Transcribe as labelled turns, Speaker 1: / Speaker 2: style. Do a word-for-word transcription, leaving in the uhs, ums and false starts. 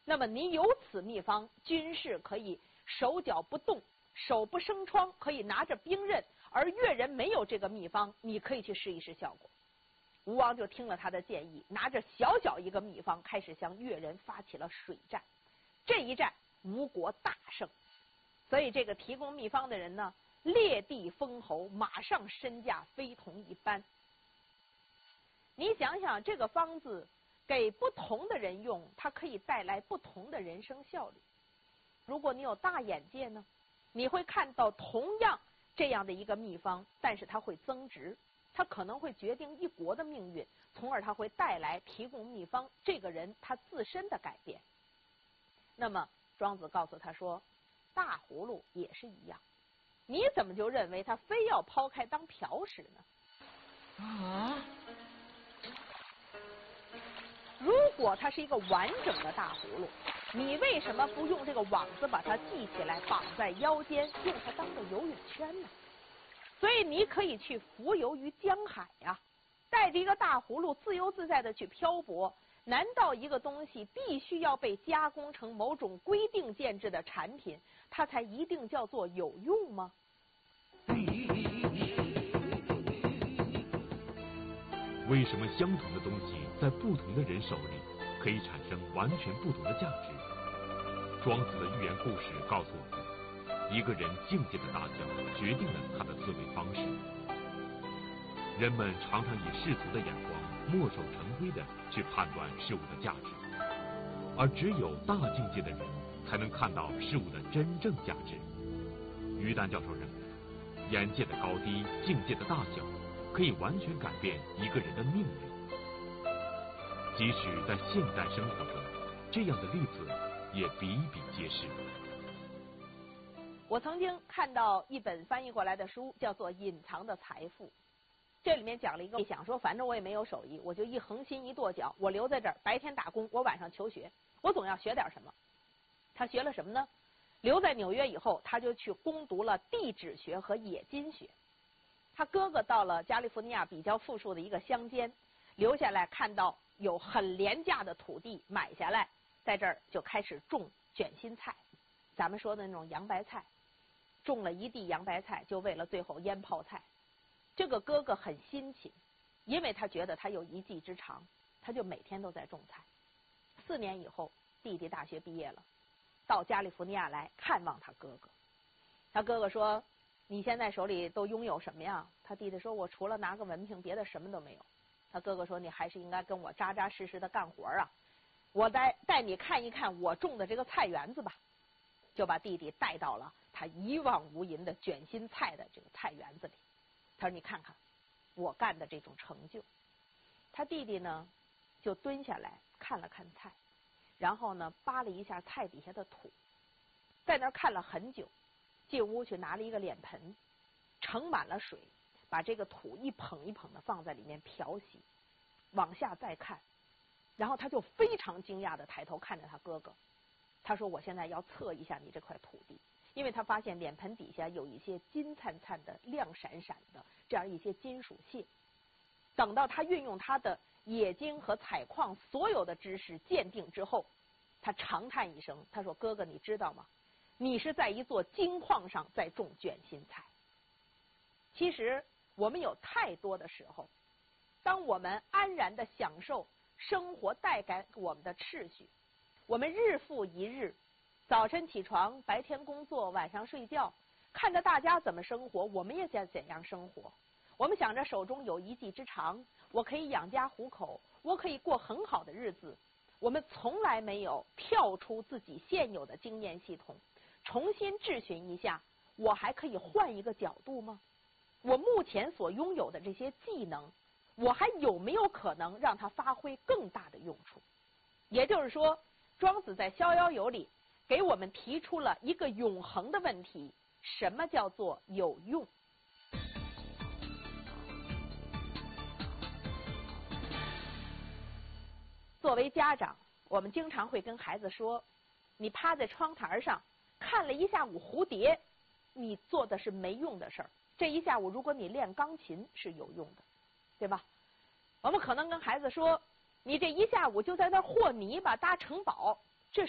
Speaker 1: 那么你有此秘方，军士可以手脚不动，手不生疮，可以拿着兵刃，而越人没有这个秘方，你可以去试一试效果。吴王就听了他的建议，拿着小小一个秘方，开始向越人发起了水战。这一战，吴国大胜。所以这个提供秘方的人呢，列地封侯，马上身价非同一般。你想想，这个方子给不同的人用，它可以带来不同的人生效率。如果你有大眼界呢，你会看到同样这样的一个秘方，但是它会增值，它可能会决定一国的命运，从而它会带来提供秘方这个人他自身的改变。那么庄子告诉他说，大葫芦也是一样，你怎么就认为他非要抛开当瓢使呢？
Speaker 2: 啊！
Speaker 1: 如果它是一个完整的大葫芦，你为什么不用这个网子把它系起来，绑在腰间，用它当个游泳圈呢？所以你可以去浮游于江海呀、啊，带着一个大葫芦自由自在的去漂泊。难道一个东西必须要被加工成某种规定建制的产品，它才一定叫做有用吗？
Speaker 3: 为什么相同的东西在不同的人手里可以产生完全不同的价值？庄子的寓言故事告诉我们，一个人境界的大小决定了他的思维方式。人们常常以世俗的眼光墨守成规地去判断事物的价值，而只有大境界的人才能看到事物的真正价值。于丹教授认为，眼界的高低、境界的大小可以完全改变一个人的命运。即使在现代生活中，这样的例子也比比皆是。
Speaker 1: 我曾经看到一本翻译过来的书，叫做《隐藏的财富》。这里面讲了一个，想说反正我也没有手艺，我就一横心一跺脚，我留在这儿，白天打工，我晚上求学，我总要学点什么。他学了什么呢？留在纽约以后，他就去攻读了地质学和冶金学。他哥哥到了加利福尼亚比较富庶的一个乡间，留下来看到有很廉价的土地，买下来，在这儿就开始种卷心菜，咱们说的那种洋白菜，种了一地洋白菜，就为了最后腌泡菜。这个哥哥很辛勤，因为他觉得他有一技之长，他就每天都在种菜。四年以后，弟弟大学毕业了，到加利福尼亚来看望他哥哥。他哥哥说，你现在手里都拥有什么呀？他弟弟说，我除了拿个文凭，别的什么都没有。他哥哥说，你还是应该跟我扎扎实实的干活啊，我带带你看一看我种的这个菜园子吧。就把弟弟带到了他一望无垠的卷心菜的这个菜园子里。他说，你看看我干的这种成就。他弟弟呢就蹲下来看了看菜，然后呢扒了一下菜底下的土，在那儿看了很久，进屋去拿了一个脸盆，盛满了水，把这个土一捧一捧的放在里面漂洗，往下再看，然后他就非常惊讶的抬头看着他哥哥。他说，我现在要测一下你这块土地，因为他发现脸盆底下有一些金灿灿的、亮闪闪的这样一些金属屑。等到他运用他的冶金和采矿所有的知识鉴定之后，他长叹一声，他说，哥哥你知道吗，你是在一座金矿上在种卷心菜。其实我们有太多的时候，当我们安然的享受生活带给我们的秩序，我们日复一日，早晨起床，白天工作，晚上睡觉，看着大家怎么生活，我们也在怎样生活。我们想着手中有一技之长，我可以养家糊口，我可以过很好的日子。我们从来没有跳出自己现有的经验系统，重新质询一下，我还可以换一个角度吗？我目前所拥有的这些技能，我还有没有可能让它发挥更大的用处？也就是说，庄子在《逍遥游》里给我们提出了一个永恒的问题：什么叫做有用？作为家长，我们经常会跟孩子说，你趴在窗台上看了一下午蝴蝶，你做的是没用的事儿。这一下午如果你练钢琴是有用的，对吧？我们可能跟孩子说，你这一下午就在那和泥巴搭城堡，